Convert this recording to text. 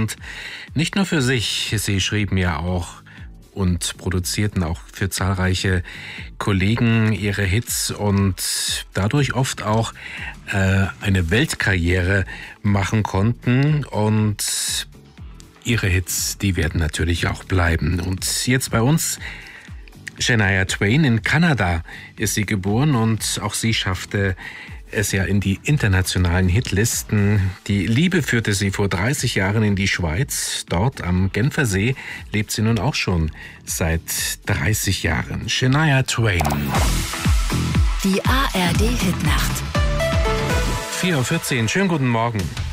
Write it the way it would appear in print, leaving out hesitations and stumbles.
und nicht nur für sich. Sie schrieben ja auch und produzierten auch für zahlreiche Kollegen ihre Hits und dadurch oft auch eine Weltkarriere machen konnten. Und ihre Hits, die werden natürlich auch bleiben. Und jetzt bei uns Shania Twain. In Kanada ist sie geboren und auch sie schaffte es ja in die internationalen Hitlisten. Die Liebe führte sie vor 30 Jahren in die Schweiz. Dort am Genfersee lebt sie nun auch schon seit 30 Jahren. Shania Twain. Die ARD Hitnacht. 4:14 Uhr. Schönen guten Morgen.